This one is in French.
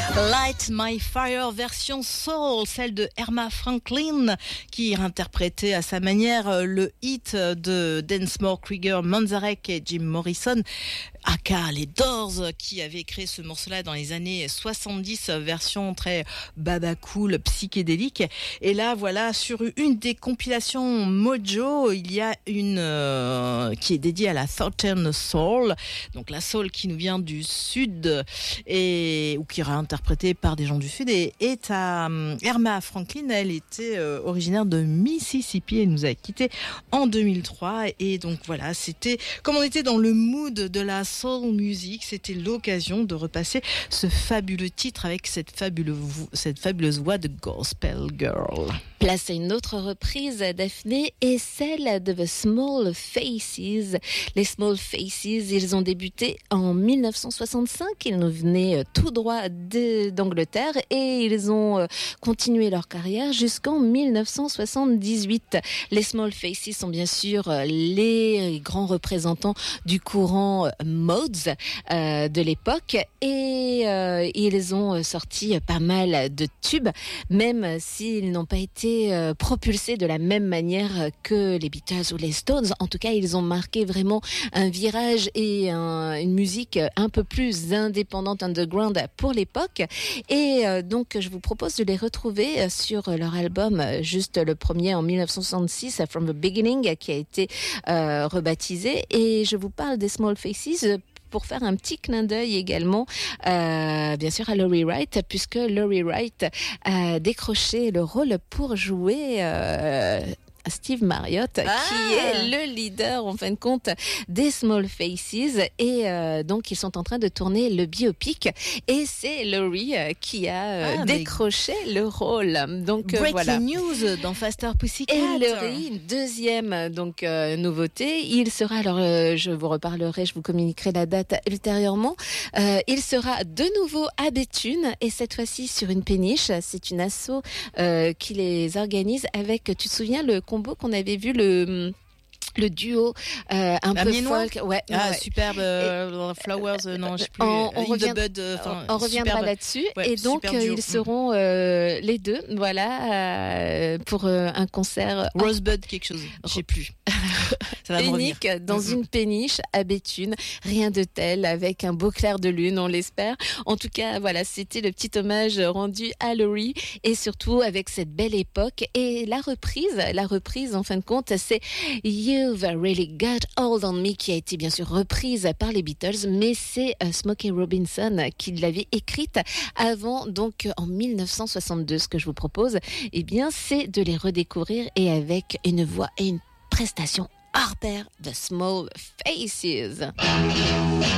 Light My Fire version soul, celle de Erma Franklin qui interprétait à sa manière le hit de Densmore, Krieger, Manzarek et Jim Morrison, aka les Doors, qui avaient créé ce morceau-là dans les années 70, version très baba cool, psychédélique. Et là, voilà, sur une des compilations Mojo, il y a une qui est dédiée à la Southern Soul, donc la soul qui nous vient du sud ou qui est interprétée par des gens du sud. Et Erma Franklin, elle était originaire de Mississippi. Elle nous a quittés en 2003. Et donc voilà, c'était comme on était dans le mood de la soul music, c'était l'occasion de repasser ce fabuleux titre avec cette fabuleuse voix de Gospel Girl. Place à une autre reprise, Daphné, et celle de The Small Faces. Les Small Faces, ils ont débuté en 1965. Ils nous venaient tout droit d'Angleterre et ils ont continué leur carrière jusqu'en 1978. Les Small Faces sont bien sûr les grands représentants du courant Mods de l'époque et ils ont sorti pas mal de tubes, même s'ils n'ont pas été propulsés de la même manière que les Beatles ou les Stones. En tout cas, ils ont marqué vraiment un virage et une musique un peu plus indépendante, underground pour l'époque. Et donc, je vous propose de les retrouver sur leur album, juste le premier en 1966, From the Beginning, qui a été rebaptisé. Et je vous parle des Small Faces pour faire un petit clin d'œil également, bien sûr, à Laurie Wright, puisque Laurie Wright a décroché le rôle pour jouer Steve Marriott, qui est le leader, en fin de compte, des Small Faces. Et donc, ils sont en train de tourner le biopic. Et c'est Laurie qui a décroché le rôle. Donc, Breaking voilà. news dans Faster Pussycat. Et Laurie, une deuxième nouveauté. Il sera, alors je vous reparlerai, je vous communiquerai la date ultérieurement. Il sera de nouveau à Béthune et cette fois-ci sur une péniche. C'est une asso qui les organise avec, tu te souviens, le combo qu'on avait vu, le duo un peu folk, superbe, Flowers, non, je sais plus. On reviendra là-dessus. Ouais, et donc ils seront les deux, voilà, pour un concert Rosebud quelque chose, je sais plus. Ça va unique dans une péniche à Béthune, rien de tel, avec un beau clair de lune, on l'espère. En tout cas, voilà, c'était le petit hommage rendu à Laurie et surtout avec cette belle époque. Et la reprise, en fin de compte, c'est You've Really Got Hold on Me, qui a été bien sûr reprise par les Beatles, mais c'est Smokey Robinson qui l'avait écrite avant, donc en 1962. Ce que je vous propose, eh bien, c'est de les redécouvrir et avec une voix et une prestation hors pair de Small Faces.